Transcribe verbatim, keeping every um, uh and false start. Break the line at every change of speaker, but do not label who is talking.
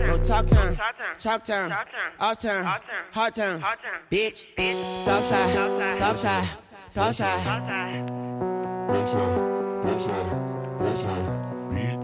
No talk time, chalk time, off time, hard time, bitch. Dog side, dog side, dog side.
Dog side, dog side, dog side, bitch.